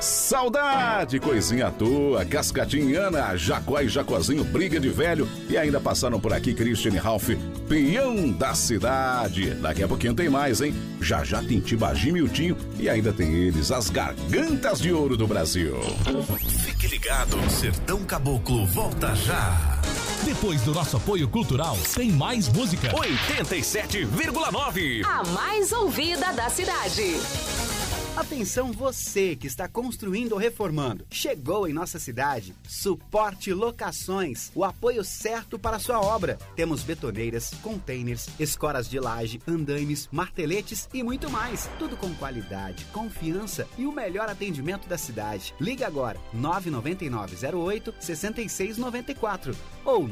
Saudade, coisinha à toa, Cascatinhana, Jacó e Jacozinho, briga de velho. E ainda passaram por aqui Christian e Ralph, peão da cidade. Daqui a pouquinho tem mais, hein? Já já tem Tibagi, Miltinho e ainda tem eles, as gargantas de ouro do Brasil. Fique ligado, Sertão Caboclo volta já. Depois do nosso apoio cultural, tem mais música. 87,9. A mais ouvida da cidade. Atenção você que está construindo ou reformando. Chegou em nossa cidade Suporte Locações, o apoio certo para a sua obra. Temos betoneiras, containers, escoras de laje, andaimes, marteletes e muito mais. Tudo com qualidade, confiança e o melhor atendimento da cidade. Liga agora 99908-6694 ou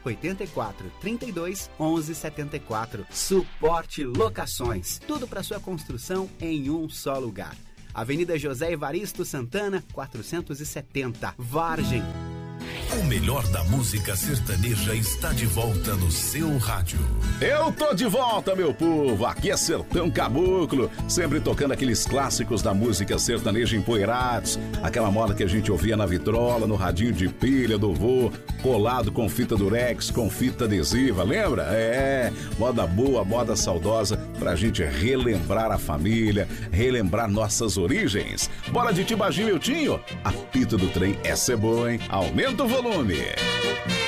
984-32-1174. Suporte Locações. Tudo para sua construção em um só lugar. Avenida José Evaristo Santana, 470, Vargem. O melhor da música sertaneja está de volta no seu rádio. Eu tô de volta, meu povo. Aqui é Sertão Caboclo, sempre tocando aqueles clássicos da música sertaneja empoeirados, aquela moda que a gente ouvia na vitrola, no radinho de pilha do vô, colado com fita durex, com fita adesiva, lembra? É, moda boa, moda saudosa, pra gente relembrar a família, relembrar nossas origens. Bora de Tibagi, Miltinho? Apito do trem, essa é boa, hein? Aumenta o volume.